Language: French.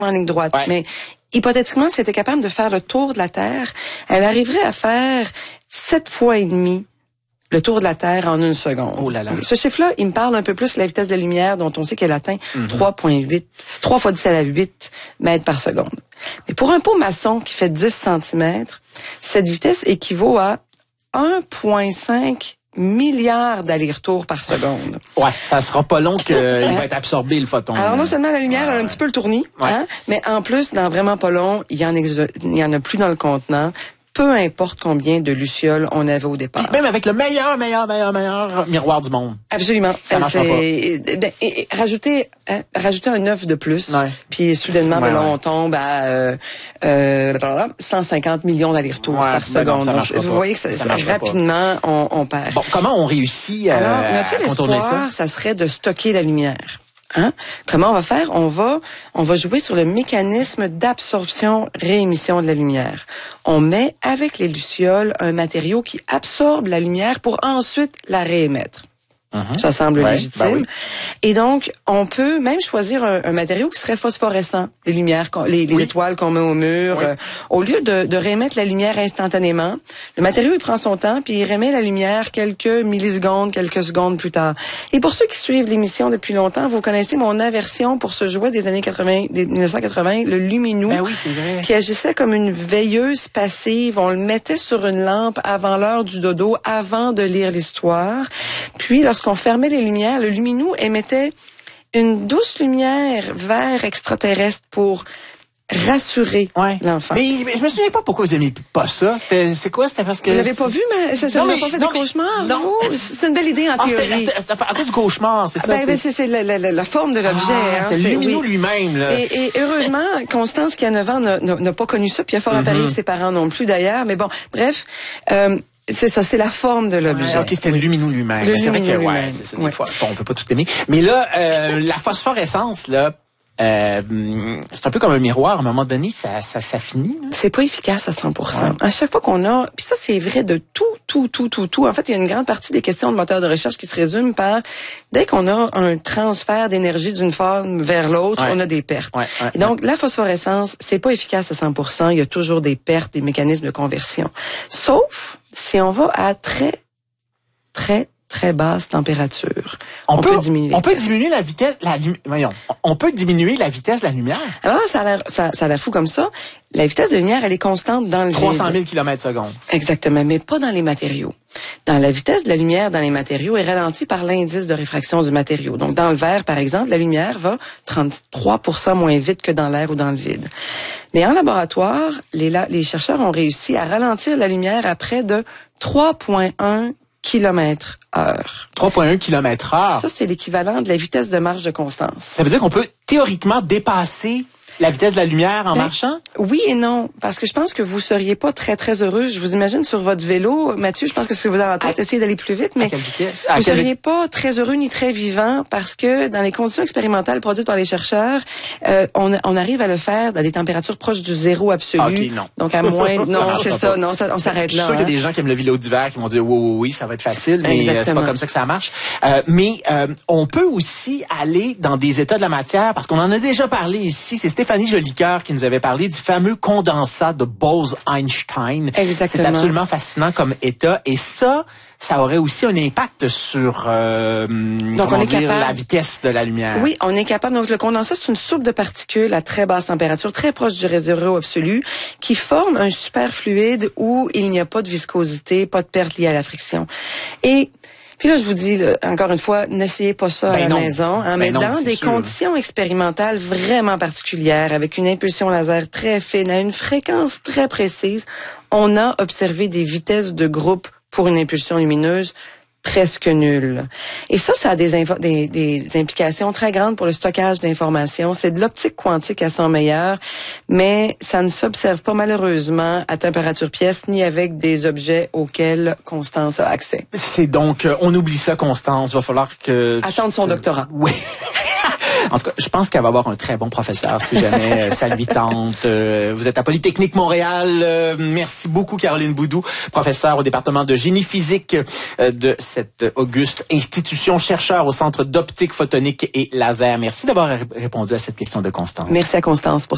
en ligne droite. Ouais. Mais hypothétiquement, si elle était capable de faire le tour de la Terre, elle arriverait à faire 7 fois et demi le tour de la Terre en 1 seconde. Oh là là. Ce chiffre-là, il me parle un peu plus de la vitesse de la lumière dont on sait qu'elle atteint 3 fois 10 à la 8 mètres par seconde. Mais pour un pot maçon qui fait 10 cm, cette vitesse équivaut à 1,5 milliard d'allers-retours par seconde. Ouais, ça sera pas long qu'il va être absorbé, le photon. Alors, non seulement la lumière, elle a un petit peu le tournis, hein, mais en plus, dans vraiment pas long, il y en a plus dans le contenant. Peu importe combien de lucioles on avait au départ. Puis même avec le meilleur miroir du monde. Absolument. Ça marchera pas. Rajouter un œuf de plus, puis soudainement, on tombe à 150 millions d'allers-retours par seconde. Non, donc, vous voyez que ça rapidement, on perd. Bon, comment on réussit à contourner ça? Ça serait de stocker la lumière. Hein? Comment on va faire? On va jouer sur le mécanisme d'absorption-réémission de la lumière. On met avec les lucioles un matériau qui absorbe la lumière pour ensuite la réémettre. Ça semble légitime. Ben oui. Et donc, on peut même choisir un matériau qui serait phosphorescent. Les lumières, les étoiles qu'on met au mur. Au lieu de réémettre la lumière instantanément, le matériau, il prend son temps puis il réémet la lumière quelques millisecondes, quelques secondes plus tard. Et pour ceux qui suivent l'émission depuis longtemps, vous connaissez mon aversion pour ce jouet des années 1980, le Luminou. Ben oui, c'est vrai. Qui agissait comme une veilleuse passive. On le mettait sur une lampe avant l'heure du dodo, avant de lire l'histoire. Puis, lorsqu'on fermait les lumières, le Luminou émettait une douce lumière vert extraterrestre pour rassurer l'enfant. Mais je me souviens pas pourquoi vous aimiez pas ça. C'était quoi? C'était parce que... Vous l'avez pas vu, mais ça vous a pas fait des cauchemars? Non. C'est une belle idée en théorie. C'était à cause du cauchemar, c'est ça? C'est la forme de l'objet. C'était le Luminou lui-même, là. Et heureusement, Constance, qui a 9 ans, n'a pas connu ça, puis il a fort à parier que ses parents non plus d'ailleurs. Mais bon, bref... c'est ça, c'est la forme de l'objet. OK, c'était le Luminou lui-même. C'est vrai que c'est ça, des fois, on peut pas tout aimer. Mais là, la phosphorescence, là, c'est un peu comme un miroir. À un moment donné, ça finit. Là. C'est pas efficace à 100%. À chaque fois qu'on a... Puis ça, c'est vrai de tout. En fait, il y a une grande partie des questions de moteurs de recherche qui se résument par... Dès qu'on a un transfert d'énergie d'une forme vers l'autre, on a des pertes. Et donc, la phosphorescence, c'est pas efficace à 100%. Il y a toujours des pertes, des mécanismes de conversion. Sauf si on va à très basse température. On peut diminuer. On peut diminuer la vitesse, on peut diminuer la vitesse de la lumière. Alors là, ça a l'air fou comme ça. La vitesse de la lumière, elle est constante dans le 300 000 km/s. Exactement, mais pas dans les matériaux. Dans la vitesse de la lumière dans les matériaux est ralentie par l'indice de réfraction du matériau. Donc, dans le verre, par exemple, la lumière va 33% moins vite que dans l'air ou dans le vide. Mais en laboratoire, les chercheurs ont réussi à ralentir la lumière à près de 3,1 km/h. 3,1 km/h. Ça, c'est l'équivalent de la vitesse de marche de Constance. Ça veut dire qu'on peut théoriquement dépasser la vitesse de la lumière en marchant? Oui et non, parce que je pense que vous seriez pas très, très heureux. Je vous imagine sur votre vélo. Mathieu, je pense que ce que vous avez en tête, essayez d'aller plus vite, mais vous seriez pas très heureux ni très vivant parce que dans les conditions expérimentales produites par les chercheurs, on arrive à le faire dans des températures proches du zéro absolu. OK, non. Donc à moins, non, c'est ça, non, on s'arrête là. Je suis sûr qu'il y a des gens qui aiment le vélo d'hiver qui vont dire oui, ça va être facile, mais c'est pas comme ça que ça marche. Mais on peut aussi aller dans des états de la matière, parce qu'on en a déjà parlé ici. C'est Stéphanie Jolicoeur qui nous avait parlé du fameux condensat de Bose-Einstein. Exactement. C'est absolument fascinant comme état. Et ça aurait aussi un impact sur la vitesse de la lumière. Oui, on est capable. Donc, le condensat, c'est une soupe de particules à très basse température, très proche du zéro absolu, qui forme un superfluide où il n'y a pas de viscosité, pas de perte liée à la friction. Et puis là, je vous dis, encore une fois, n'essayez pas ça à la maison. Mais dans des conditions expérimentales vraiment particulières, avec une impulsion laser très fine, à une fréquence très précise, on a observé des vitesses de groupe pour une impulsion lumineuse presque nulles. Et ça a des implications très grandes pour le stockage d'informations. C'est de l'optique quantique à son meilleur, mais ça ne s'observe pas malheureusement à température pièce ni avec des objets auxquels Constance a accès. C'est donc, on oublie ça, Constance. Va falloir que... Attendre son doctorat. Oui. En tout cas, je pense qu'elle va avoir un très bon professeur si jamais ça lui tente. Vous êtes à Polytechnique Montréal. Merci beaucoup, Caroline Boudou, professeure au département de génie physique de cette auguste institution, chercheur au Centre d'optique photonique et laser. Merci d'avoir répondu à cette question de Constance. Merci à Constance pour